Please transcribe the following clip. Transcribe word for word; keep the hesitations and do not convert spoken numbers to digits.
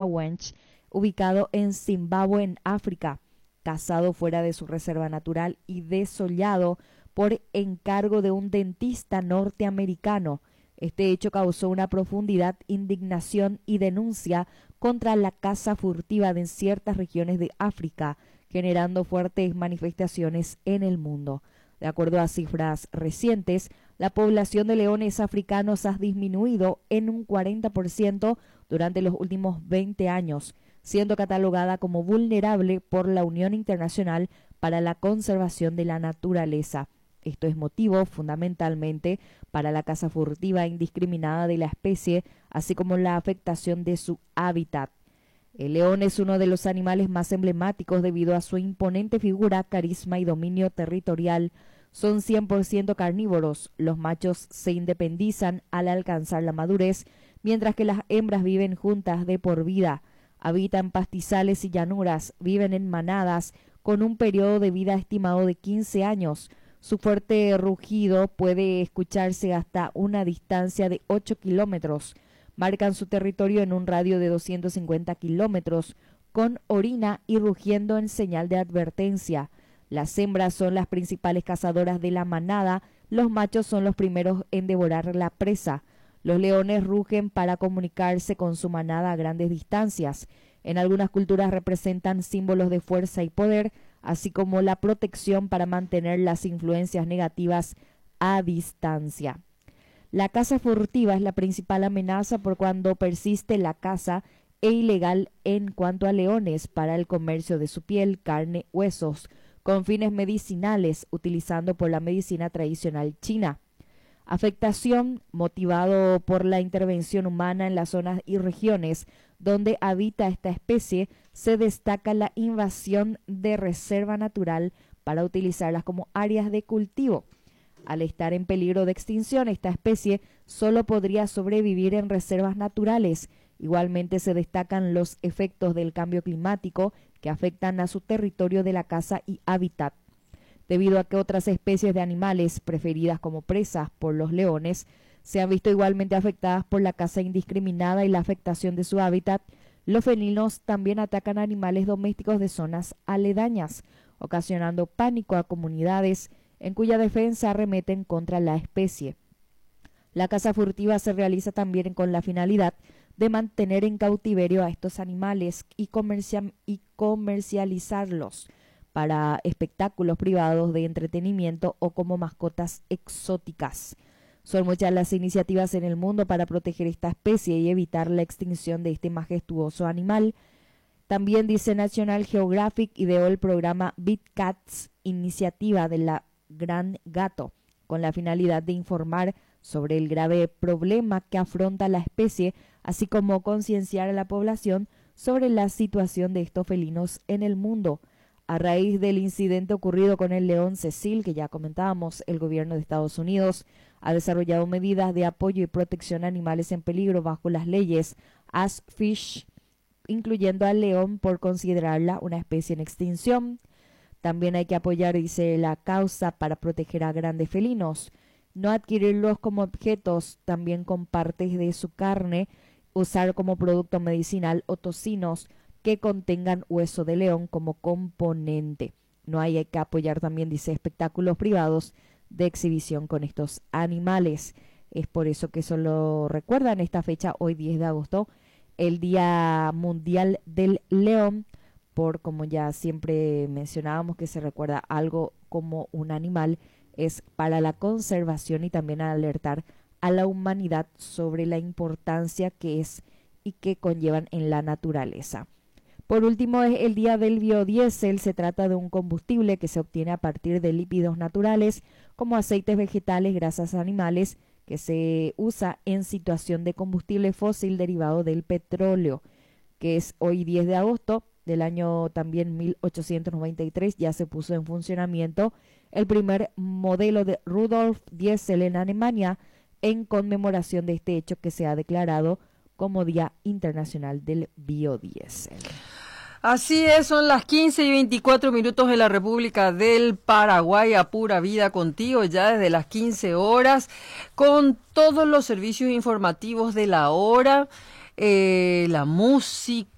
Awench, ubicado en Zimbabue, en África, cazado fuera de su reserva natural y desollado por encargo de un dentista norteamericano. Este hecho causó una profunda indignación y denuncia contra la caza furtiva en ciertas regiones de África, generando fuertes manifestaciones en el mundo. De acuerdo a cifras recientes, la población de leones africanos ha disminuido en un cuarenta por ciento durante los últimos veinte años, siendo catalogada como vulnerable por la Unión Internacional para la Conservación de la Naturaleza. Esto es motivo fundamentalmente para la caza furtiva indiscriminada de la especie, así como la afectación de su hábitat. El león es uno de los animales más emblemáticos debido a su imponente figura, carisma y dominio territorial. Son cien por ciento carnívoros. Los machos se independizan al alcanzar la madurez, mientras que las hembras viven juntas de por vida. Habitan pastizales y llanuras, viven en manadas, con un periodo de vida estimado de quince años. Su fuerte rugido puede escucharse hasta una distancia de ocho kilómetros. Marcan su territorio en un radio de doscientos cincuenta kilómetros, con orina y rugiendo en señal de advertencia. Las hembras son las principales cazadoras de la manada, los machos son los primeros en devorar la presa. Los leones rugen para comunicarse con su manada a grandes distancias. En algunas culturas representan símbolos de fuerza y poder, así como la protección para mantener las influencias negativas a distancia. La caza furtiva es la principal amenaza por cuando persiste la caza e ilegal en cuanto a leones para el comercio de su piel, carne, huesos, con fines medicinales, utilizando por la medicina tradicional china. Afectación motivado por la intervención humana en las zonas y regiones donde habita esta especie, se destaca la invasión de reserva natural para utilizarlas como áreas de cultivo. Al estar en peligro de extinción, esta especie solo podría sobrevivir en reservas naturales. Igualmente se destacan los efectos del cambio climático que afectan a su territorio de la caza y hábitat. Debido a que otras especies de animales preferidas como presas por los leones se han visto igualmente afectadas por la caza indiscriminada y la afectación de su hábitat, los felinos también atacan animales domésticos de zonas aledañas, ocasionando pánico a comunidades en cuya defensa arremeten contra la especie. La caza furtiva se realiza también con la finalidad de mantener en cautiverio a estos animales y, comercia- y comercializarlos para espectáculos privados de entretenimiento o como mascotas exóticas. Son muchas las iniciativas en el mundo para proteger esta especie y evitar la extinción de este majestuoso animal. También dice National Geographic ideó el programa Big Cats, iniciativa de la Gran Gato, con la finalidad de informar sobre el grave problema que afronta la especie, así como concienciar a la población sobre la situación de estos felinos en el mundo. A raíz del incidente ocurrido con el león Cecil, que ya comentábamos, el gobierno de Estados Unidos ha desarrollado medidas de apoyo y protección a animales en peligro bajo las leyes As Fish, incluyendo al león por considerarla una especie en extinción. También hay que apoyar, dice, la causa para proteger a grandes felinos, no adquirirlos como objetos, también con partes de su carne, usar como producto medicinal o tocinos que contengan hueso de león como componente. No hay, hay que apoyar también, dice, espectáculos privados de exhibición con estos animales. Es por eso que solo recuerdan esta fecha, hoy diez de agosto, el Día Mundial del León, por como ya siempre mencionábamos que se recuerda algo como un animal, es para la conservación y también alertar a la humanidad sobre la importancia que es y que conllevan en la naturaleza. Por último, es el día del biodiesel. Se trata de un combustible que se obtiene a partir de lípidos naturales como aceites vegetales, grasas animales, que se usa en situación de combustible fósil derivado del petróleo, que es hoy diez de agosto del año también mil ochocientos noventa y tres. Ya se puso en funcionamiento el primer modelo de Rudolf Diesel en Alemania en conmemoración de este hecho que se ha declarado como Día Internacional del Biodiesel. Así es, son las quince y veinticuatro minutos en la República del Paraguay, a pura vida contigo, ya desde las quince horas, con todos los servicios informativos de la hora, eh, la música.